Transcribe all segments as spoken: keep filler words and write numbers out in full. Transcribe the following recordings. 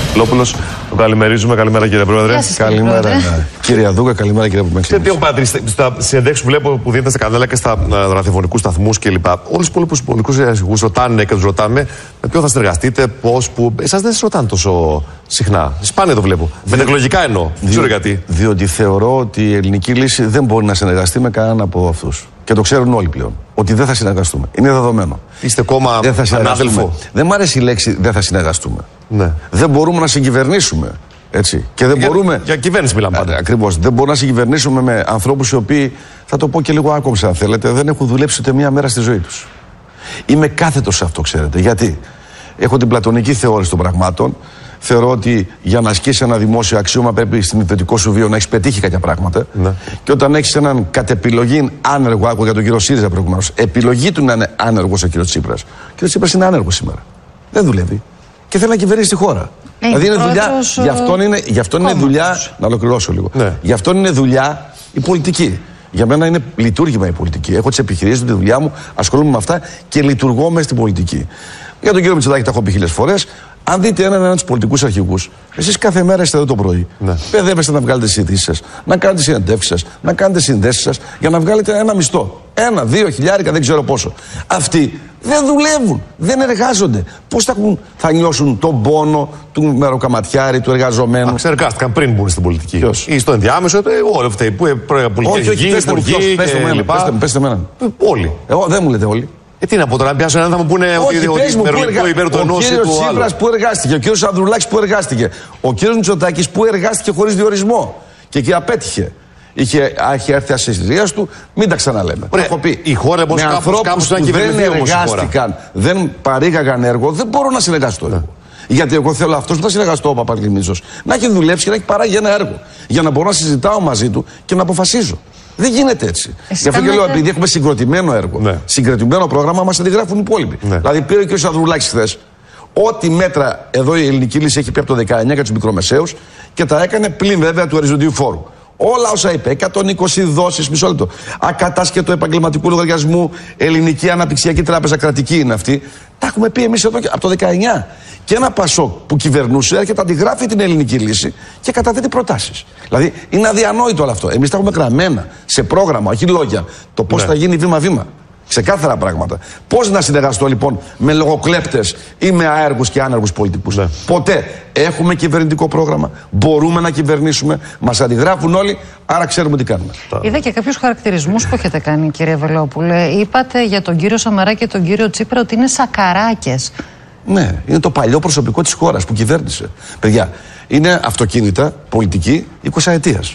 Λόπουλος, το καλημερίζουμε. Καλημέρα, κύριε Πρόεδρε. Σας, καλημέρα, ναι. Κύριε Αδούκα, καλημέρα, κύριε Παπαμέξ. Τι έχω παρατηρήσει στα συνεντεύξεις που βλέπω που δίνετε στα κανάλια και στα ραδιοφωνικούς σταθμούς κλπ. Όλους τους υπόλοιπους πολιτικούς αρχηγούς ρωτάνε και τους ρωτάμε με ποιον θα συνεργαστείτε, πώς, που. Εσάς δεν σας ρωτάνε τόσο συχνά. Σπάνια το βλέπω. Μετεκλογικά εννοώ. Δεν ξέρω γιατί. Διότι θεωρώ ότι η ελληνική λύση δεν μπορεί να συνεργαστεί με κανέναν από αυτούς. Και το ξέρουν όλοι πλέον. Ότι δεν θα συνεργαστούμε. Είναι δεδομένο. Είστε κόμμα ανάδελφο. Δεν μου αρέσει η λέξη δεν θα συνεργαστούμε. Ναι. Δεν μπορούμε να συγκυβερνήσουμε. Έτσι. Και δεν για, μπορούμε. Για κυβέρνηση μιλάμε πάντα. Ακριβώς. Δεν μπορούμε να συγκυβερνήσουμε με ανθρώπους οι οποίοι, θα το πω και λίγο άκομψα αν θέλετε, δεν έχουν δουλέψει ούτε μία μέρα στη ζωή τους. Είμαι κάθετος σε αυτό, ξέρετε. Γιατί έχω την πλατωνική θεώρηση των πραγμάτων. Θεωρώ ότι για να ασκήσει ένα δημόσιο αξίωμα πρέπει στην ιδιωτικό σου βίο να έχει πετύχει κάποια πράγματα. Ναι. Και όταν έχει έναν κατ' επιλογή άνεργο, άκουγα για τον κύριο ΣΥΡΙΖΑ προηγουμένως, επιλογή του να είναι άνεργος ο κύριος Τσίπρας. Ο κύριος Τσίπρας είναι άνεργος σήμερα. Δεν δουλεύει. Και θέλει να κυβερνήσει τη χώρα. Ε, δηλαδή είναι δουλειά. Γι' αυτό είναι, γι αυτό είναι δουλειά. Να ολοκληρώσω λίγο. Ναι. Γι' αυτό είναι δουλειά η πολιτική. Για μένα είναι λειτουργήμα η πολιτική. Έχω τις επιχειρήσεις, τη δουλειά μου, ασχολούμαι με αυτά και λειτουργώ μέσα στην πολιτική. Για τον κύριο Μητσοτάκη τα έχω πει χίλιες φορές. Αν δείτε έναν έναν του πολιτικούς αρχηγούς, εσείς κάθε μέρα είστε εδώ το πρωί. Ναι. Παιδεύεστε να βγάλετε τις ειδήσεις σας, να κάνετε συνεντεύξεις σας, να κάνετε συνδέσεις σας για να βγάλετε ένα μισθό. Ένα, δύο χιλιάρικα, δεν ξέρω πόσο. Αυτοί δεν δουλεύουν, δεν εργάζονται. Πώς θα, θα νιώσουν τον πόνο του μεροκαματιάρη, του εργαζομένου. Ξεργάστηκαν πριν μπουν στην πολιτική. Ποιος? Ή στο ενδιάμεσο, όλοι αυτοί που πολιτικοί, υπουργοί. Πέστε με έναν. Όλοι. Εγώ δεν μου λέτε όλοι. Ε, τι να πω τώρα, πιάσω έναν θα μου πούνε ότι είναι υπέρ του ενός ή του άλλου. Ο κύριος Τσίπρας που εργάστηκε, ο κύριος Ανδρουλάκης που εργάστηκε, ο κύριος Μητσοτάκης που εργάστηκε χωρίς διορισμό. Και εκεί απέτυχε. Είχε, είχε έρθει ασυστηρίας του, μην τα ξαναλέμε. Ωραία, έχω πει, η χώρα με ανθρώπους που δεν εργάστηκαν, δεν παρήγαγαν έργο, δεν μπορώ να συνεργαστώ. Ναι. Γιατί εγώ θέλω αυτός που θα συνεργαστώ, ο Παπαγκλημίτσος, να έχει δουλέψει και να έχει παράγει ένα έργο. Για να μπορώ να συζητάω μαζί του και να αποφασίζω. Δεν γίνεται έτσι. Εσείς Γι' αυτό κάνετε... και λέω, επειδή έχουμε συγκροτημένο έργο, ναι. συγκροτημένο πρόγραμμα, μας αντιγράφουν οι υπόλοιποι. Ναι. Δηλαδή, πήρε και ο κ. Ανδρουλάκης χθες, ό,τι μέτρα εδώ η ελληνική λύση έχει πει από το δεκαεννιά για τους μικρομεσαίους και τα έκανε πλην βέβαια του οριζοντίου φόρου. Όλα όσα είπε, εκατόν είκοσι δόσεις, μισό λεπτό. Ακατάσχετο επαγγελματικού λογαριασμού, ελληνική αναπτυξιακή τράπεζα, κρατική είναι αυτή. Τα έχουμε πει εμείς εδώ από το δεκαεννιά. Και ένα Πασόκ που κυβερνούσε έρχεται, αντιγράφει την ελληνική λύση και καταθέτει προτάσεις. Δηλαδή είναι αδιανόητο όλο αυτό. Εμείς τα έχουμε γραμμένα σε πρόγραμμα, όχι λόγια. Το πώς ναι. θα γίνει βήμα-βήμα. Ξεκάθαρα πράγματα. Πώς να συνεργαστώ λοιπόν με λογοκλέπτες ή με αέργους και άνεργους πολιτικούς. Ναι. Ποτέ. Έχουμε κυβερνητικό πρόγραμμα. Μπορούμε να κυβερνήσουμε. Μας αντιγράφουν όλοι. Άρα ξέρουμε τι κάνουμε. Είδα και κάποιους χαρακτηρισμούς που έχετε κάνει, κύριε Βελόπουλε. Είπατε για τον κύριο Σαμαρά και τον κύριο Τσίπρα ότι είναι σακαράκες. Ναι, είναι το παλιό προσωπικό της χώρας που κυβέρνησε. Παιδιά, είναι αυτοκίνητα πολιτική εικοσαετίας.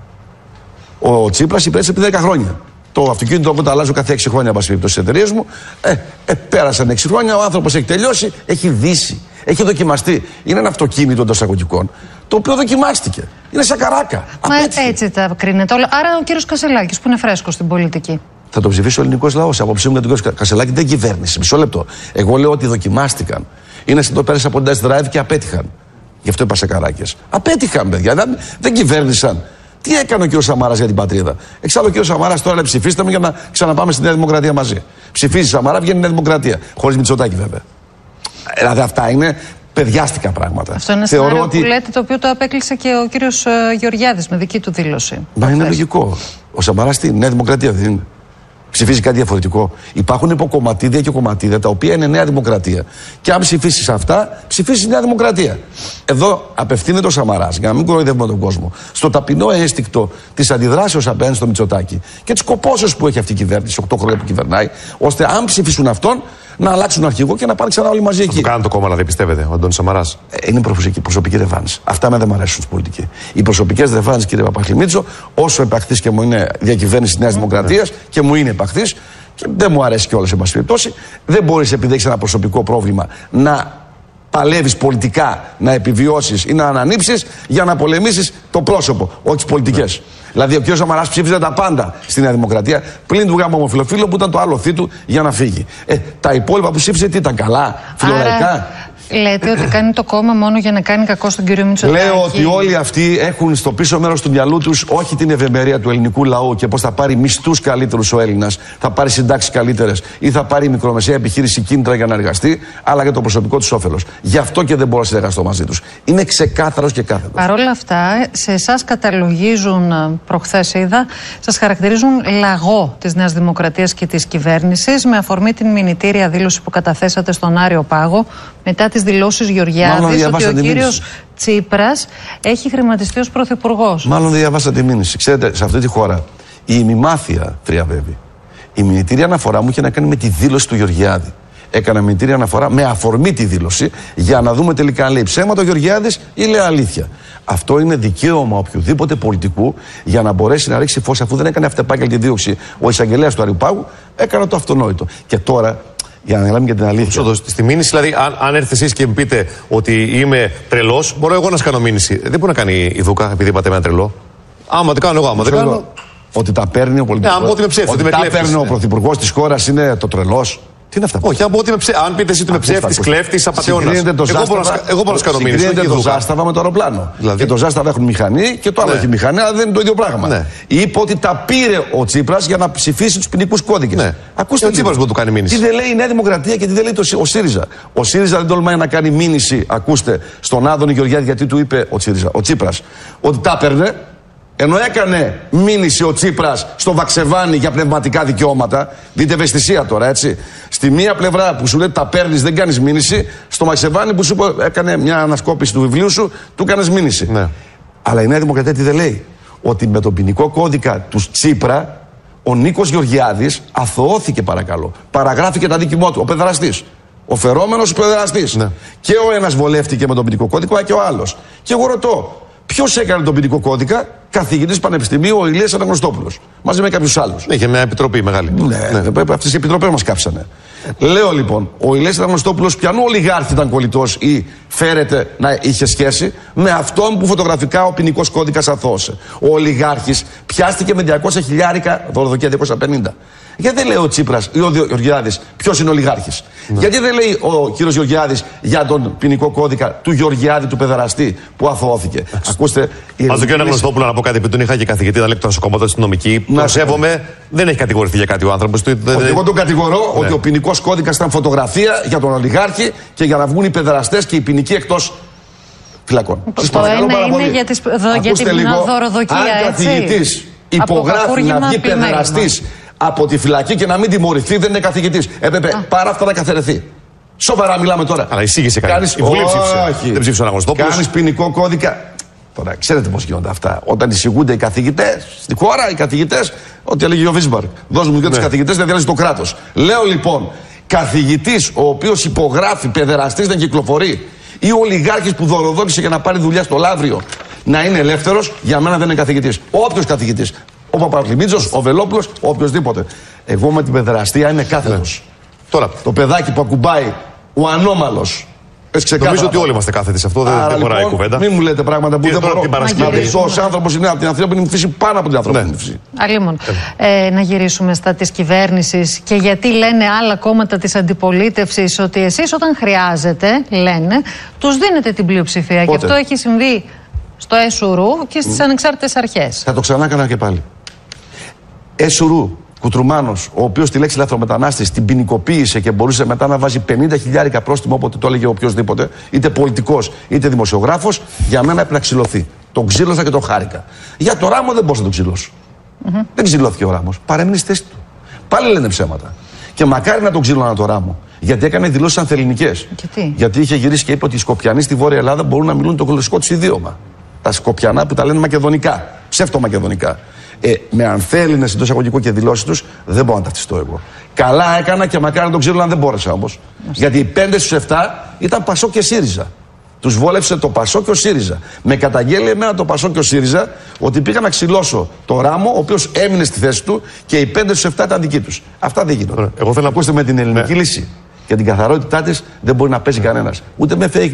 Ο Τσίπρας υπηρέτησε επί δέκα χρόνια. Το αυτοκίνητο που το αλλάζω κάθε έξι χρόνια από τις εταιρείες μου. Ε, ε, πέρασαν έξι χρόνια, ο άνθρωπος έχει τελειώσει, έχει δύσει, έχει δοκιμαστεί. Είναι ένα αυτοκίνητο των εισαγωγικών, το οποίο δοκιμάστηκε. Είναι σακαράκα. Μα απέτυχε. Έτσι τα κρίνεται όλα. Άρα ο κύριος Κασελάκης που είναι φρέσκος στην πολιτική. Θα το ψηφίσει ο ελληνικός λαός. Απόψη μου για τον κύριο Κασελάκη δεν κυβέρνησε. Μισό λεπτό. Εγώ λέω ότι δοκιμάστηκαν. Είναι σαν το πέρασε από την test drive και απέτυχαν. Γι' αυτό είπα σακαράκες. Απέτυχαν, παιδιά. Δεν, δεν κυβέρνησαν. Τι έκανε ο κ. Σαμάρας για την πατρίδα. Εξάλλου ο κ. Σαμάρας τώρα λέει ψηφίστε με για να ξαναπάμε στη Νέα Δημοκρατία μαζί. Ψηφίζει Σαμάρα, βγαίνει η Νέα Δημοκρατία. Χωρίς Μητσοτάκη βέβαια. Δηλαδή αυτά είναι παιδιάστικα πράγματα. Αυτό είναι σενάριο ότι... που λέτε, το οποίο το απέκλεισε και ο κ. Γεωργιάδης με δική του δήλωση. Μα είναι λογικό. Ο Σαμάρας στη Νέα Δημοκρατία δεν είναι. Ψηφίζει κάτι διαφορετικό. Υπάρχουν υποκομματίδια και κομματίδια τα οποία είναι Νέα Δημοκρατία. Και αν ψηφίσει αυτά, ψηφίσει Νέα Δημοκρατία. Εδώ απευθύνεται ο Σαμαράς, για να μην κοροϊδεύουμε τον κόσμο, στο ταπεινό αίσθηκτο τη αντιδράσεως απέναντι στο Μητσοτάκη και τη κοπόσεως που έχει αυτή η κυβέρνηση, οκτώ χρόνια που κυβερνάει, ώστε αν ψηφίσουν αυτόν να αλλάξουν αρχηγό και να πάνε ξανά όλοι μαζί εκεί. Θα το κάνει το κόμμα, δηλαδή πιστεύετε, ο Αντώνης Σαμαράς. Ε, είναι προσωπική, προσωπική ρευάνση. Αυτά με δεν μου αρέσουν στην πολιτική. Οι προσωπικές ρευάνσεις, κύριε Παπαγκλημίτσο, όσο επαχθής και μου είναι διακυβέρνηση της Νέας Δημοκρατίας και μου είναι επαχθής και δεν μου αρέσει κιόλας σε πάση περιπτώσει, δεν μπορείς επειδή έχεις ένα προσωπικό πρόβλημα να παλεύεις πολιτικά, να επιβιώσεις ή να ανανύψεις για να πολεμήσεις το πρόσωπο, όχι τις πολιτικές. Ναι. Δηλαδή, ο κ. Σαμαράς ψήφιζε τα πάντα στη Νέα Δημοκρατία, πλην του γάμου ομοφυλοφίλου που ήταν το άλλο θήτου για να φύγει. Ε, τα υπόλοιπα που ψήφισε τι ήταν, καλά, φιλοραϊκά. Λέτε ότι κάνει το κόμμα μόνο για να κάνει κακό στον κύριο Μητσοτάκη. Λέω ότι όλοι αυτοί έχουν στο πίσω μέρος του μυαλού τους όχι την ευημερία του ελληνικού λαού και πώς θα πάρει μισθούς καλύτερους ο Έλληνας, θα πάρει συντάξεις καλύτερες ή θα πάρει η μικρομεσαία επιχείρηση κίνητρα για να εργαστεί, αλλά για το προσωπικό τους όφελος. Γι' αυτό και δεν μπορώ να συνεργαστώ μαζί τους. Είναι ξεκάθαρος και κάθετος. Παρ' όλα αυτά, σε εσάς καταλογίζουν, προχθές είδα, σας χαρακτηρίζουν λαγό της Νέας Δημοκρατίας και της κυβέρνησης με αφορμή την μηνυτήρια δήλωση που καταθέσατε στον Άριο Πάγο μετά τις δηλώσεις Γεωργιάδης ότι ο κύριος Τσίπρας έχει χρηματιστεί ως πρωθυπουργός. Μάλλον δεν διαβάσατε τη μήνυση. Ξέρετε, σε αυτή τη χώρα η ημιμάθεια θριαβεύει. Η μηνυτήρια αναφορά μου είχε να κάνει με τη δήλωση του Γεωργιάδη. Έκανα μηνυτήρια αναφορά με αφορμή τη δήλωση για να δούμε τελικά αν λέει ψέματα ο Γεωργιάδης ή λέει αλήθεια. Αυτό είναι δικαίωμα οποιοδήποτε πολιτικού για να μπορέσει να ρίξει φως, αφού δεν έκανε αυτεπάγγελτη δίωξη ο εισαγγελέας του Αριού Πάγου, έκανε το αυτονόητο. Και τώρα, για να μιλάμε για την αλήθεια. Ψόδος, στη μήνυση, δηλαδή, αν, αν έρθετε εσείς και μου πείτε ότι είμαι τρελός, μπορώ εγώ να σας κάνω μήνυση. Δεν μπορεί να κάνει η Δούκα επειδή είπατε με ένα τρελό. Άμα το κάνω εγώ, άμα δεν κάνω. Ότι τα παίρνει ο πολιτικός. Ναι, ότι ότι τα παίρνει ο πρωθυπουργός της χώρας είναι το τρελός. Τι είναι αυτά? Όχι, αν, είμαι ψε... αν πείτε εσύ ότι είμαι ψεύτης, κλέφτης, απατεώνας. Εγώ μπορώ να σας κάνω μήνυση. Συγκρίνεται το Ζάσταβα με το αεροπλάνο. Δηλαδή. Και το Ζάσταβα έχουν μηχανή και το άλλο ναι. έχει μηχανή, αλλά δεν είναι το ίδιο πράγμα. Ναι. Είπε ότι τα πήρε ο Τσίπρας για να ψηφίσει τους ποινικούς κώδικες. Ναι. Ακούστε, ο Τσίπρας μπορεί να του κάνει μήνυση. Τι δεν λέει η Νέα Δημοκρατία και τι δεν λέει το, ο ΣΥΡΙΖΑ. Ο ΣΥΡΙΖΑ δεν τολμάει να κάνει μήνυση, ακούστε, στον Άδωνη Γεωργιάδη, γιατί του είπε ο, ΣΥΡΙΖΑ, ο Τσίπρας ότι τα έπαιρνε. Ενώ έκανε μήνυση ο Τσίπρας στο Βαξεβάνι για πνευματικά δικαιώματα, δείτε ευαισθησία τώρα, έτσι. Στη μία πλευρά που σου λέει τα παίρνεις, δεν κάνεις μήνυση, στο Βαξεβάνι που σου έκανε μια ανασκόπηση του βιβλίου σου, του κάνεις μήνυση. Ναι. Αλλά η Νέα Δημοκρατία τι δεν λέει? Ότι με τον ποινικό κώδικα του Τσίπρα, ο Νίκος Γεωργιάδης αθωώθηκε, παρακαλώ. Παραγράφηκε τα δίκημό του, ο παιδεραστής. Ο φερόμενος παιδεραστής. Ναι. Και ο ένας βολεύτηκε με τον ποινικό κώδικα και ο άλλος. Και εγώ ρωτώ. Ποιος έκανε τον ποινικό κώδικα? Καθηγητής Πανεπιστημίου, ο Ηλίας Αναγνωστόπουλος. Μαζί με κάποιους άλλους. Είχε μια επιτροπή μεγάλη. Ναι, ναι. Αυτές οι επιτροπές μας κάψανε. Λέω λοιπόν, ο Ηλίας Αναγνωστόπουλος πιανού ολιγάρχη ήταν κολλητός ή φέρεται να είχε σχέση με αυτόν που φωτογραφικά ο ποινικός κώδικας αθώωσε. Ο ολιγάρχης πιάστηκε με διακόσια χιλιάρικα δωροδοκία διακόσια πενήντα. Γιατί δεν λέει ο Τσίπρας ή ο Γεωργιάδης ποιος είναι ο ολιγάρχης? Ναι. Γιατί δεν λέει ο κύριος Γεωργιάδης για τον ποινικό κώδικα του Γεωργιάδη του παιδεραστή που αθωώθηκε? Ακούστε. Ας τον κύριο Αναγνωστόπουλο να πω κάτι, επειδή τον είχα και καθηγητή, να λέει το νοσοκομείο αστυνομική. Το σέβομαι, δεν έχει κατηγορηθεί για κάτι ο άνθρωπος. Εγώ τον κατηγορώ ναι. ότι ο ποινικός κώδικας ήταν φωτογραφία για τον ολιγάρχη και για να βγουν οι παιδεραστές και οι ποινικοί εκτός φυλακών. Το ένα είναι για, τις, δο, για την δωροδοκία, αν καθηγητής υπογράφει να βγει παιδεραστής από τη φυλακή και να μην τιμωρηθεί, δεν είναι καθηγητής. Έπρεπε πάρα αυτά να καθαιρεθεί. Σοβαρά μιλάμε τώρα. Αλλά εισήγησε κανείς. Η Βουλή ψήφισε. Δεν ψήφισε ο Αναγνωστόπουλος. Κάνεις ποινικό κώδικα. Τώρα, ξέρετε πώς γίνονται αυτά. Όταν εισηγούνται οι καθηγητές, στη χώρα οι καθηγητές, ό,τι έλεγε ο Βίσμπαρκ. Δώσ' μου και τους καθηγητές, δεν διαλύσει το κράτος. Λέω λοιπόν, καθηγητής ο οποίος υπογράφει παιδεραστής δεν κυκλοφορεί, ή ο ολιγάρχης που δωροδόκησε για να πάρει δουλειά στο Λαύριο να είναι ελεύθερος, για μένα δεν είναι καθηγητής. Όποιος καθηγητής. Ο Παπαρκλημίτσος, ο Βελόπουλος, ο οποιοσδήποτε. Εγώ με την παιδεραστία είμαι κάθετος. Ναι. Τώρα, το παιδάκι που ακουμπάει, ο ανώμαλος. Νομίζω ότι όλοι είμαστε κάθετοι σε αυτό, δεν χωράει λοιπόν, κουβέντα. Μην μου λέτε πράγματα που δεν μπορώ. Ο άνθρωπος είναι από την ανθρώπινη φύση πάνω από την ανθρώπινη ναι. φύση. Αλλήμον. Ε, να γυρίσουμε στα της κυβέρνησης και γιατί λένε άλλα κόμματα της αντιπολίτευσης ότι εσείς όταν χρειάζεται, λένε, τους δίνετε την πλειοψηφία. Πότε? Και αυτό έχει συμβεί στο ΕΣΟΥΡΟΥ και στις mm. ανεξάρτητες αρχές. Θα το ξανά έκανα και πάλι. ΕΣΟΥΡΟΥ. Κουτρουμάνος, ο οποίος τη λέξη λαθρομετανάστης την ποινικοποίησε και μπορούσε μετά να βάζει πενήντα χιλιάρικα πρόστιμο όποτε το έλεγε οποιοδήποτε, είτε πολιτικός είτε δημοσιογράφος, για μένα έπρεπε να ξυλωθεί. Τον ξύλωσα και τον χάρηκα. Για το Ράμο δεν μπορούσα να τον ξυλώσω. Mm-hmm. Δεν ξυλώθηκε ο Ράμος. Παρέμεινε στη θέση του. Πάλι λένε ψέματα. Και μακάρι να τον ξύλωνα το Ράμο. Γιατί έκανε δηλώσεις ανθελληνικές. Γιατί? Γιατί είχε γυρίσει και είπε ότι οι Σκοπιανοί στη Βόρεια Ελλάδα μπορούν να μιλούν το γλωσσικό τους ιδίωμα. Τα Σκοπιανά που τα λένε μακεδονικά. Ψεύτο-μακεδονικά. Ε, με ανθέλληνες εντός εισαγωγικών και δηλώσεις τους δεν μπορώ να ταυτιστώ εγώ. Καλά έκανα και μακάρι να τον ξέρω, αν δεν μπόρεσα όμως. Γιατί οι πέντε στους επτά ήταν Πασόκ και ΣΥΡΙΖΑ. Τους βόλεψε το Πασόκ και ο ΣΥΡΙΖΑ. Με καταγγέλει εμένα το Πασόκ και ο ΣΥΡΙΖΑ ότι πήγα να ξυλώσω το Ράμο, ο οποίος έμεινε στη θέση του και οι πέντε στους επτά ήταν δικοί τους. Αυτά δεν γίνονται. Εγώ θέλω να ακούστε με την ελληνική ναι. λύση. Για την καθαρότητά της δεν μπορεί να παίζει κανένας. Ούτε με fake news,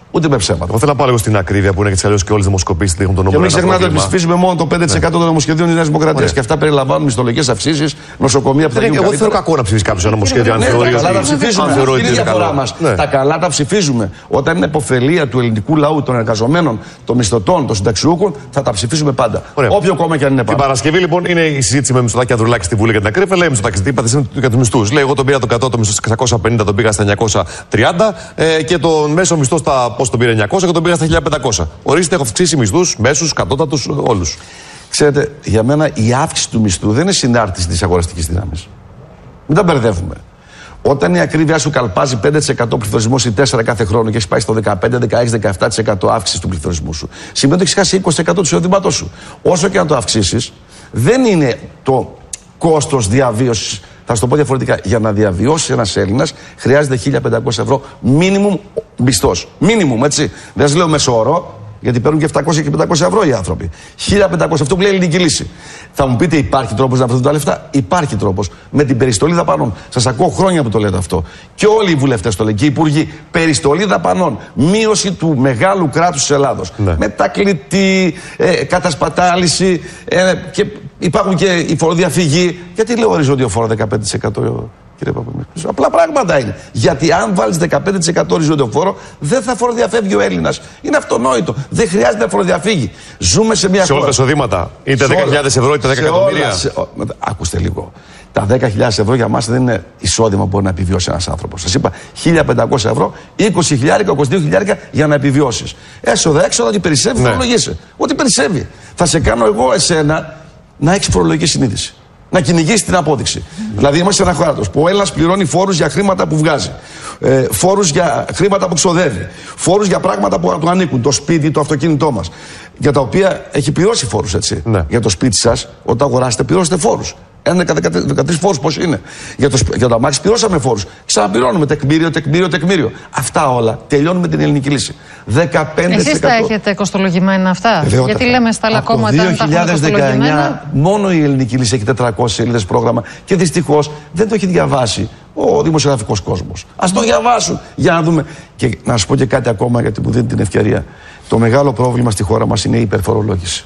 Ούτε με ψέματα. Εγώ θέλω να πάω λίγο στην ακρίβεια που είναι έτσι αλλιώς και όλες οι δημοσκοπήσεις δείχνουν τον νούμερο. Και μην ξεχνάτε ότι ψηφίζουμε μόνο το πέντε τοις εκατό ναι. των νομοσχεδίων της Νέας Δημοκρατίας. Και αυτά περιλαμβάνουν μισθολογικές αυξήσεις, νοσοκομεία που θα γίνουν. Εγώ δεν θέλω κακό να ψηφίσει κάποιο ένα νομοσχέδιο. Αν θεωρεί ότι τα ψηφίζουμε. Αυτή είναι η διαφορά μας. Τα καλά τα ψηφίζουμε. Όταν είναι υποφελία του ελληνικού λαού, των εργαζομένων, των μισθωτών, των συνταξιούχων, θα τα ψηφίσουμε πάντα. Όποιο κόμμα και αν είναι πάντα. Την Παρασκευή λοιπόν είναι η συζήτηση με Μητσοτάκη Ανδρουλάκη στη Βουλή για την ακρίβεια. Λέει Μητσοτάκη, τι είπατε για τους μισθούς. Λέει, εγώ τον πήρα το κατώτατο μισθό στα εξακόσια πενήντα, τον πήγα στα εννιακόσια τριάντα ε, και τον μέσο μισθό στα πώς τον πήρα εννιακόσια και τον πήγα στα χίλια πεντακόσια. Ορίστε, έχω αυξήσει μισθούς, μέσους, κατώτατους, όλους. Ξέρετε, για μένα η αύξηση του μισθού δεν είναι συνάρτηση της αγοραστικής δύναμης. Μην τα μπερδεύουμε. Όταν η ακρίβειά σου καλπάζει πέντε τοις εκατό πληθωρισμό ή τέσσερα τοις εκατό κάθε χρόνο και έχει πάει στο δεκαπέντε, δεκαέξι, δεκαεπτά τοις εκατό αύξηση του πληθωρισμού σου, σημαίνει ότι έχει χάσει είκοσι τοις εκατό του εισοδήματός σου. Όσο και να το αυξήσεις, δεν είναι το κόστος διαβίωσης. Θα σου το πω διαφορετικά. Για να διαβιώσει ένας Έλληνας χρειάζεται χίλια πεντακόσια ευρώ μίνιμουμ μισθός. Μίνιμουμ, έτσι. Δεν σας λέω μεσόωρο, γιατί παίρνουν και επτακόσια και πεντακόσια ευρώ οι άνθρωποι. χίλια πεντακόσια, αυτό που λέει η ελληνική λύση. Θα μου πείτε, υπάρχει τρόπος να βρεθούν τα λεφτά? Υπάρχει τρόπος. Με την περιστολή δαπανών. Σας ακούω χρόνια που το λέτε αυτό. Και όλοι οι βουλευτές το λένε. Και οι υπουργοί. Περιστολή δαπανών. Μείωση του μεγάλου κράτους της Ελλάδος. Ναι. Μετακλητή, ε, κατασπατάληση. Ε, και υπάρχουν και η φοροδιαφυγή. Γιατί λέω οριζόντιο φόρο δεκαπέντε τοις εκατό. Κύριε Παπαμίχαλη, απλά πράγματα είναι. Γιατί αν βάλεις δεκαπέντε τοις εκατό οριζόντιο φόρο, δεν θα φοροδιαφεύγει ο Έλληνας. Είναι αυτονόητο. Δεν χρειάζεται να φοροδιαφύγει. Ζούμε σε μια σε χώρα. όλα τα εισοδήματα. Είτε δέκα χιλιάδες ευρώ, είτε δέκα εκατομμύρια. Σε... Ακούστε λίγο. Τα δέκα χιλιάδες ευρώ για μας δεν είναι εισόδημα που μπορεί να επιβιώσει ένας άνθρωπος. Σας είπα χίλια πεντακόσια ευρώ, είκοσι χιλιάρικα, είκοσι δύο χιλιάρικα για να επιβιώσεις. Έσοδα, έξοδα, ό,τι περισσεύει, ναι. φορολογείσαι. Ό,τι περισσεύει. Θα σε κάνω εγώ εσένα να έχεις φορολογική συνείδηση. Να κυνηγήσει την απόδειξη. Mm. Δηλαδή, είμαστε ένα κράτος που ο Έλληνας πληρώνει φόρους για χρήματα που βγάζει, ε, φόρους για χρήματα που ξοδεύει, φόρους για πράγματα που του ανήκουν, το σπίτι, το αυτοκίνητό μας. Για τα οποία έχει πληρώσει φόρους, έτσι. Ναι. Για το σπίτι σας, όταν αγοράσετε, πληρώσετε φόρους. Ένα δεκατρείς φόρους πώς είναι. Για το, για το αμάξι πληρώσαμε φόρους. Ξαναπληρώνουμε τεκμήριο, τεκμήριο, τεκμήριο. Αυτά όλα τελειώνουν με την ελληνική λύση. δεκαπέντε τοις εκατό. Εσείς τα έχετε κοστολογημένα αυτά? Βεβαίως, γιατί λέμε στα άλλα κόμματα. Το δύο χιλιάδες δεκαεννιά μόνο η ελληνική λύση έχει τετρακόσιες σελίδες πρόγραμμα και δυστυχώς δεν το έχει διαβάσει ο δημοσιογραφικός κόσμος. Ας το διαβάσουν για να δούμε. Και να σας πω και κάτι ακόμα, γιατί μου δίνει την ευκαιρία. Το μεγάλο πρόβλημα στη χώρα μας είναι η υπερφορολόγηση.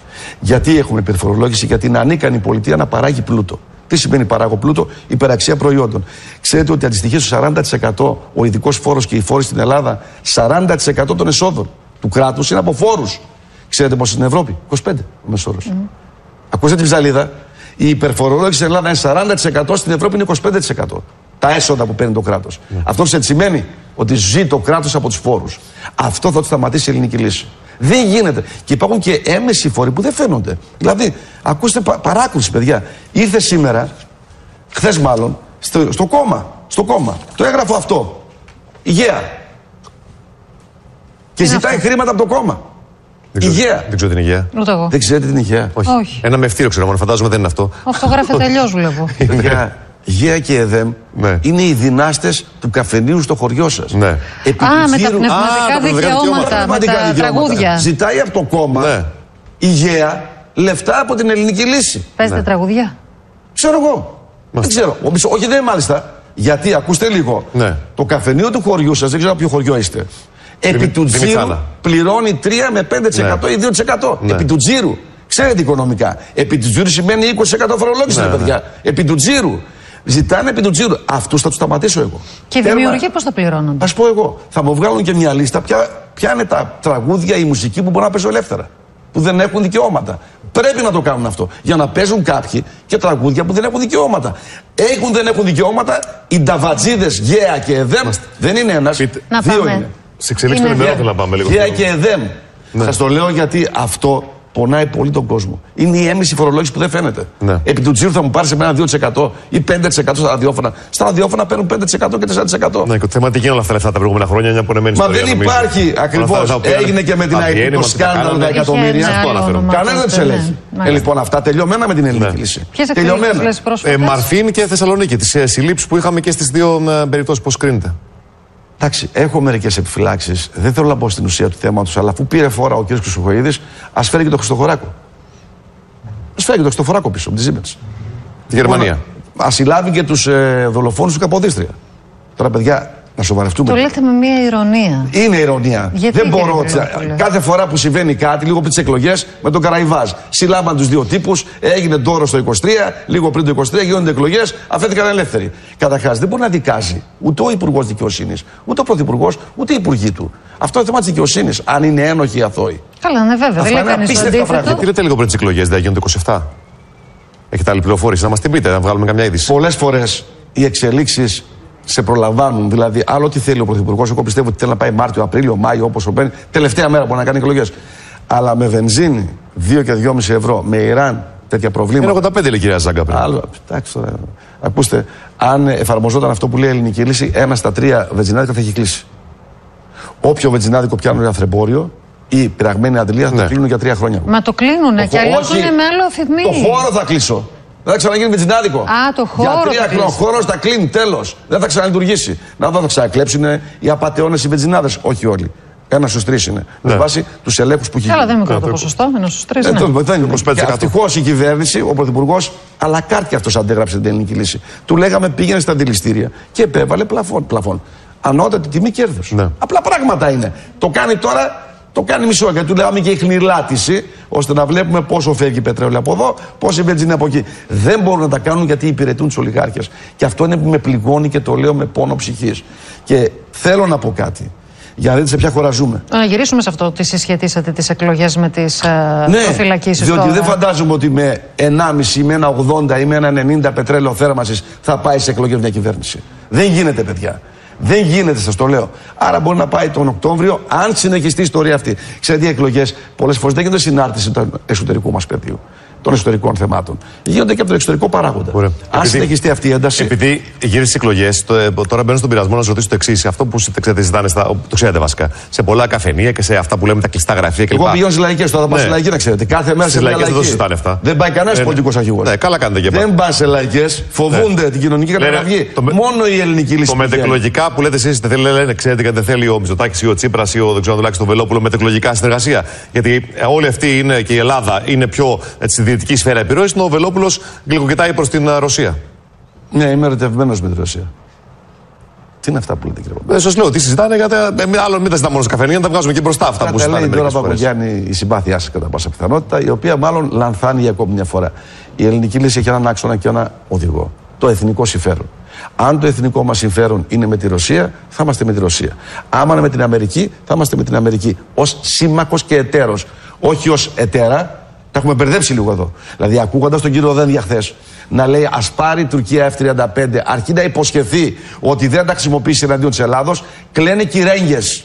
Γιατί έχουμε υπερφορολόγηση? Γιατί είναι ανίκανη η πολιτεία να παράγει πλούτο. Τι σημαίνει παράγω πλούτο? Υπεραξία προϊόντων. Ξέρετε ότι αντιστοιχεί στο σαράντα τοις εκατό ο ειδικός φόρος και οι φόροι στην Ελλάδα, σαράντα τοις εκατό των εσόδων του κράτους είναι από φόρους. Ξέρετε πώς στην Ευρώπη? είκοσι πέντε τοις εκατό ο μέσος όρος. Mm. Ακούστε τη ψαλίδα. Η υπερφορολόγηση στην Ελλάδα είναι σαράντα τοις εκατό, στην Ευρώπη είναι είκοσι πέντε τοις εκατό. Τα έσοδα που παίρνει το κράτος. Mm. Αυτό σημαίνει ότι ζει το κράτος από τους φόρους. Αυτό θα το σταματήσει η ελληνική λύση. Δεν γίνεται. Και υπάρχουν και έμεσοι φόροι που δεν φαίνονται. Δηλαδή, ακούστε πα, παράκρουση, παιδιά. Ήρθε σήμερα, χθες μάλλον, στο, στο κόμμα. Στο κόμμα. Το έγραφω αυτό. Υγεία. Και είναι ζητάει αυτό χρήματα από το κόμμα. Δεν υγεία. Ξέρω, δεν ξέρω την υγεία. Ούτε εγώ. Δεν ξέρετε την υγεία? Όχι. Όχι. Ένα μευτήριο ξέρω, μόνο φαντάζομαι δεν είναι αυτό. Αυτό γράφεται αλλιώς, βλέπω. Γέα και ΕΔΕΜ ναι. είναι οι δυνάστες του καφενείου στο χωριό σας. Ναι. Α, με τα πνευματικά δικαιώματα, με τα τραγούδια. Ζητάει από το κόμμα ναι. η Γέα λεφτά από την ελληνική λύση. Παίζετε ναι. τραγούδια? Ξέρω εγώ. Μα. Δεν ξέρω. Όχι, δεν μάλιστα. Γιατί, ακούστε λίγο, ναι. το καφενείο του χωριού σας, δεν ξέρω από ποιο χωριό είστε, επί του τζίρου πληρώνει τρία με πέντε τοις εκατό ναι. ή δύο τοις εκατό. Ναι. Επί του τζίρου. Ξέρετε οικονομικά. Επί του τζίρου σημαίνει είκοσι τοις εκατό φορολόγηση, ναι, παιδιά. Ναι. Επί του τζίρου. Ζητάνε επί του τζίρου. Αυτούς θα τους σταματήσω εγώ. Και οι δημιουργοί πώς θα πληρώνονται? Ας πω εγώ. Θα μου βγάλουν και μια λίστα ποια, ποια είναι τα τραγούδια, η μουσική που μπορούν να παίζουν ελεύθερα. Που δεν έχουν δικαιώματα. Πρέπει να το κάνουν αυτό. Για να παίζουν κάποιοι και τραγούδια που δεν έχουν δικαιώματα. Έχουν, δεν έχουν δικαιώματα. Οι νταβατζίδες Γέα και ΕΔΕΜ δεν είναι ένας. Πείτε. Δύο πάμε. Είναι. Σε εξελίξει την ημέρα θέλω να πάμε λίγο. Γέα και ΕΔΕΜ. Ναι. Σας το λέω γιατί αυτό πονάει πολύ τον κόσμο. Είναι η έμεση φορολόγηση που δεν φαίνεται. Ναι. Επί του τζίρου θα μου πάρει σε μένα δύο τοις εκατό ή πέντε τοις εκατό στα ραδιόφωνα. Στα ραδιόφωνα παίρνουν πέντε τοις εκατό και τέσσερα τοις εκατό. Ναι, και το θέμα τι γίνονται όλα αυτά τα λεφτά τα προηγούμενα χρόνια, μια πονεμένη ιστορία. Μα δεν υπάρχει ακριβώς. Έγινε και με την ΑΕΠ το σκάνδαλο τα εκατομμύρια. Αυτό αναφέρω. Κανένα δεν του ελέγχει. Ε, λοιπόν, αυτά τελειωμένα με την ελληνική λύση. Τελειωμένα. Μαρφίν και Θεσσαλονίκη. Τι συλλήψεις που είχαμε και στις δύο περιπτώσεις, πώς κρίνεται? Εντάξει, έχω μερικές επιφυλάξεις. Δεν θέλω να μπω στην ουσία του θέματος, αλλά αφού πήρε φόρα ο κ. Χρυσοχοΐδης, ας φέρει και τον Χριστοφοράκο. Ας φέρει και τον Χριστοφοράκο πίσω από τη Siemens. Τη Γερμανία. Ας συλλάβει και τους ε, δολοφόνους του Καποδίστρια. Τώρα, παιδιά, Να σοβαρευτούμε. Το λέτε με μια ηρωνία. Είναι ηρωνία. Γιατί δεν μπορώ. Κάθε φορά που συμβαίνει κάτι, λίγο πριν τις εκλογές, με τον Καραϊβάζ. Συλλάβαν τους δύο τύπους, έγινε ντόρο στο είκοσι τρία, λίγο πριν το είκοσι τρία γίνονται εκλογές, αφέθηκαν ελεύθεροι. Καταρχάς, δεν μπορεί να δικάζει ούτε ο Υπουργός Δικαιοσύνης, ούτε ο Πρωθυπουργός, ούτε οι υπουργοί του. Αυτό είναι θέμα της δικαιοσύνης, αν είναι ένοχοι ή αθώοι. Καλά, ναι, βέβαια. Δεν λέει κανείς το αντίθετο. Γιατί λέτε λίγο πριν τις εκλογές, δεν γίνονται είκοσι επτά. Έχετε άλλη πληροφόρηση, να μας την πείτε, να βγάλουμε καμιά είδηση. Πολλές φορές οι εξελίξεις σε προλαμβάνουν. Δηλαδή, άλλο τι θέλει ο Πρωθυπουργός. Εγώ πιστεύω ότι θέλει να πάει Μάρτιο, Απρίλιο, Μάιο, όπως ο Μπαίνει. Τελευταία μέρα μπορεί να κάνει εκλογές. Αλλά με βενζίνη δύο και δυόμισι ευρώ, με Ιράν, τέτοια προβλήματα. Είναι ογδόντα πέντε, λέει η κυρία Ζάγκα πριν. Άλλο, εντάξει τώρα. Ακούστε, αν εφαρμοζόταν αυτό που λέει η ελληνική λύση, ένα στα τρία βενζινάδικα θα έχει κλείσει. Όποιο βενζινάδικο πιάνουν για θρεμπόριο ή πειραγμένη αντιλία θα ναι. το κλείνουν για τρία χρόνια. Μα το κλείνουνε και αλλάζουν με άλλο αφημί. Το χώρο θα κλείσω. Δεν θα ξαναγίνει βενζινάδικο. Α, το χώρο. Για τρία χρόνια. Ο χώρο θα κλείνει, τέλος. Δεν θα ξαναλειτουργήσει. Να δω, θα ξανακλέψουν οι απατεώνες οι βενζινάδες. Όχι όλοι. Ένα στου τρει είναι. Με ναι. βάση του ελέγχους που έχει. Καλά, δεν είναι μικρό το ποσοστό. Ένα στου τρει. Δεν είναι. Ευτυχώς η κυβέρνηση, ο Πρωθυπουργός, αλλά κάρτη αυτό αντέγραψε την ελληνική λύση. Του λέγαμε πήγαινε στα αντιληστήρια και επέβαλε πλαφόν. πλαφόν. Ανώτατη τιμή κέρδους. Ναι. Απλά πράγματα είναι. Το κάνει τώρα. Το κάνει μισό, γιατί του λέγαμε και η χνηλάτιση, ώστε να βλέπουμε πόσο φεύγει πετρέλαιο από εδώ, πόση βενζίνη από εκεί. Δεν μπορούν να τα κάνουν γιατί υπηρετούν τους ολιγάρχες. Και αυτό είναι που με πληγώνει και το λέω με πόνο ψυχής. Και θέλω να πω κάτι, για να δείτε σε ποια χώρα ζούμε. Να γυρίσουμε σε αυτό ότι συσχετίσατε τις εκλογές με τις ναι, προφυλακίσεις. Διότι τώρα. Δεν φαντάζομαι ότι με ενάμιση, με ένα ογδόντα ή με ένα ενενήντα πετρέλαιο θέρμανσης θα πάει σε εκλογές μια κυβέρνηση. Δεν γίνεται, παιδιά. Δεν γίνεται, σας το λέω. Άρα μπορεί να πάει τον Οκτώβριο, αν συνεχιστεί η ιστορία αυτή. Ξέρετε, οι εκλογές πολλές φορές δεν γίνονται συνάρτηση του εσωτερικού μας πεδίου, των εσωτερικών θεμάτων. Γίνονται και από τον εξωτερικό παράγοντα. Ωραία. Αν επειδή, συνεχιστεί αυτή η ένταση. Επειδή γύρισε στις εκλογές, τώρα μπαίνω στον πειρασμό να σας ρωτήσω το εξής. Αυτό που ξέρετε, ζητάνε, στα, το ξέρετε βασικά, σε πολλά καφενεία και σε αυτά που λέμε τα κλειστά γραφεία κλπ. Εγώ πηγαίνω στις λαϊκές, τώρα θα πάω ναι. σε λαϊκή να ξέρετε. Κάθε μέρα σε λαϊκές δεν συζητάνε αυτά. Δεν πάει κανένας ε, πολιτικός αρχηγός. Ναι, καλά κάνετε και δεν πάνε σε λαϊκές, φοβούνται ναι. την κοινωνική καταγραφή. Μόνο η ελληνική λύση. Το μετεκλογικά που λέτε εσείς, λένε, ξέρετε γιατί δεν θέλει ο Μητσοτάκης ή ο Τσίπρας ή ο δεν ξέρω τουλάχιστον Βελόπουλο μετεκλογικά συνεργασία. Γιατί όλη αυτή είναι και η Ελλάδα είναι πιο στη δυτική σφαίρα επιρροής. Ο Βελόπουλος γλυκοκοιτάει προς την Ρωσία. Ναι, είμαι ερωτευμένος με τη Ρωσία. Τι είναι αυτά που λέτε, κύριε Παπαδάκη. Ε, σας λέω, τι συζητάνε, γιατί άλλο μην τα ζητάμε μόνο σε καφενεία, να τα βγάζουμε και μπροστά αυτά που συζητάνε. Λέει τώρα Παπαγιάννη η συμπάθειά σας κατά πάσα πιθανότητα, η οποία μάλλον λανθάνει για ακόμη μια φορά. Η ελληνική λύση έχει έναν άξονα και ένα οδηγό. Το εθνικό συμφέρον. Αν το εθνικό μας συμφέρον είναι με τη Ρωσία, θα είμαστε με τη Ρωσία. Άμα είναι με την Αμερική, θα είμαστε με την Αμερική. Ως σύμμαχος και εταίρος. Όχι ως εταίρα. Τα έχουμε μπερδέψει λίγο εδώ. Δηλαδή, ακούγοντας τον κύριο Δένδια χθες να λέει ας πάρει η Τουρκία εφ τριάντα πέντε, αρκεί να υποσχεθεί ότι δεν τα χρησιμοποιήσει εναντίον της Ελλάδος, κλαίνε κυρέγγες.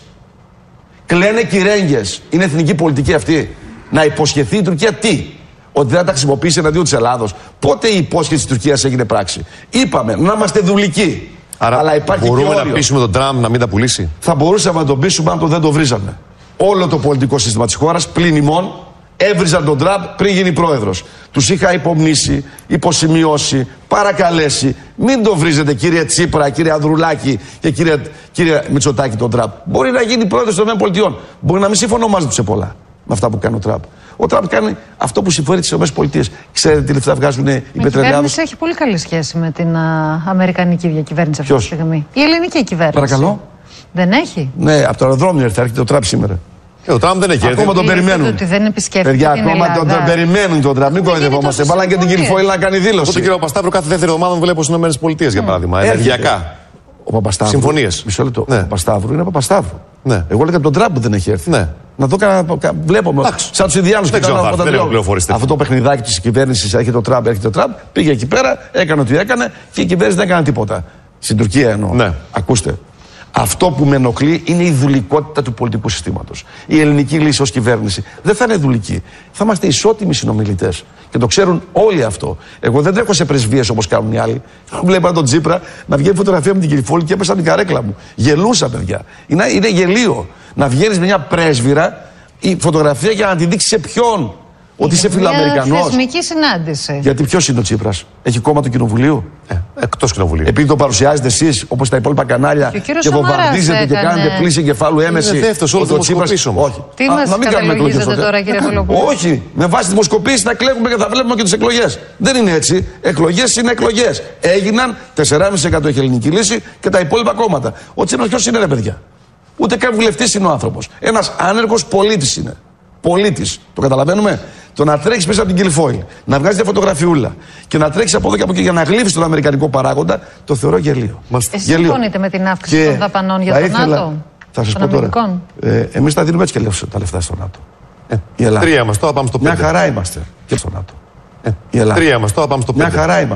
Κλαίνε κυρέγγες. Είναι εθνική πολιτική αυτή. Να υποσχεθεί η Τουρκία τι? Ότι δεν θα τα χρησιμοποιήσει εναντίον της Ελλάδος. Πότε η υπόσχεση της Τουρκίας έγινε πράξη? Είπαμε να είμαστε δουλικοί. Άρα, αλλά υπάρχει μπορούμε και όριο. Να πείσουμε τον Τραμπ να μην τα πουλήσει. Θα μπορούσαμε να τον πείσουμε αν το δεν το βρίζαμε. Όλο το πολιτικό σύστημα της χώρας πλην ημών έβριζαν τον Τραμπ πριν γίνει πρόεδρος. Τους είχα υπομνήσει, υποσημειώσει, παρακαλέσει. Μην το βρίζετε, κύριε Τσίπρα, κύριε Ανδρουλάκη και κύριε, κύριε Μητσοτάκη, τον Τραμπ. Μπορεί να γίνει πρόεδρος των ΗΠΑ. Μπορεί να μην συμφωνώ μαζί του σε πολλά με αυτά που κάνει ο Τραμπ. Ο Τραμπ κάνει αυτό που συμφέρει τις ΗΠΑ. Ξέρετε τι λεφτά βγάζουν οι πετρελαιάδες. Η κυβέρνηση έχει πολύ καλή σχέση με την α, αμερικανική διακυβέρνηση αυτή τη στιγμή. Η ελληνική κυβέρνηση. Παρακαλώ. Δεν έχει. Ναι, από το αεροδρόμιο έρθει, έρχεται ο Τραμπ σήμερα. Και ο Τραμπ δεν έχει έρθει. Ακόμα τον περιμένουν. Ότι δεν επισκέφτεται. Παιδιά, ακόμα τον, τον περιμένουν τον Τραμπ. Μην κοροϊδευόμαστε. Βάλαν και την Κιλφόιλ να κάνει δήλωση. Εγώ τον κύριο Παπασταύρου κάθε δεύτερη εβδομάδα βλέπω στις ΗΠΑ για παράδειγμα. Ενεργειακά. Ο Παπασταύρου. Συμφωνίες. Μισό λεπτό. Ναι. Ο Παπασταύρου είναι Παπασταύρου. Ναι. Εγώ λέγα τον Τραμπ δεν έχει έρθει. Ναι. Να δω κανένα. Βλέπουμε. Σαν του Ινδιάνου που κάνουν αυτό το παιχνιδάκι τη κυβέρνηση. Έρχεται ο Τραμπ, έρχεται ο Τραμπ. Πήγε εκεί πέρα, έκανε ό,τι έκανε και η κυβέρνηση δεν έκανε τίποτα. Στην Τουρκία εννοώ. Ναι. Ακούστε. Αυτό που με ενοχλεί είναι η δουλικότητα του πολιτικού συστήματος. Η ελληνική λύση ως κυβέρνηση δεν θα είναι δουλική. Θα είμαστε ισότιμοι συνομιλητές. Και το ξέρουν όλοι αυτό. Εγώ δεν τρέχω σε πρεσβείες όπως κάνουν οι άλλοι. Βλέπα τον Τσίπρα να βγαίνει φωτογραφία με την Κιλφόιλ και έπεσα την καρέκλα μου. Γελούσα, παιδιά. Είναι, είναι γελίο να βγαίνει με μια πρέσβυρα η φωτογραφία για να τη δείξει σε ποιον. Ότι είσαι φιλοαμερικανός. Μια θεσμική συνάντηση. Γιατί ποιος είναι ο Τσίπρας? Έχει κόμμα του Κοινοβουλίου? Ε, εκτός Κοινοβουλίου. Επειδή το παρουσιάζετε εσείς όπως τα υπόλοιπα κανάλια και, και βομβαρδίζετε και κάνετε πλήση εγκεφάλου έμεση. Είναι δεύτερος, όλο δημοσκοπήσεις όμως. Όχι. Τι μας καταλογίζετε τώρα, κύριε Κολοπούλου? Όχι. Με βάση δημοσκοπήσεις θα εκλέγουμε και θα βλέπουμε και τις εκλογές. Δεν είναι έτσι. Εκλογές είναι εκλογές. Έγιναν τέσσερα κόμμα πέντε τοις εκατό έχει ελληνική λύση και τα υπόλοιπα κόμματα. Ο Τσίπρας ποιος είναι, ρε παιδιά? Ούτε καν βουλευτής είναι ο άνθρωπος. Ένας άνεργος πολίτης είναι. Πολίτης. Το καταλαβαίνουμε? Το να τρέχεις πίσω από την Κιλφόιλ, να βγάζεις μια φωτογραφιούλα και να τρέχεις από εδώ και από εκεί για να γλύφεις τον αμερικανικό παράγοντα, το θεωρώ γελίο. Εσύ συμφωνείτε με την αύξηση και των δαπανών για τον ήθελα, ΝΑΤΟ? Θα σας πω τώρα. Ε, εμείς τα δίνουμε έτσι και τα λεφτά στο ΝΑΤΟ. Ε, η Ελλάδα. Τρία μας, τώρα πάμε στο πέντε. Μια χαρά είμαστε και στο ΝΑΤΟ. Ε, η Ελλάδα. Τρία μας, τώρα πάμε στο πέντε. Μια χαρά είμαστε.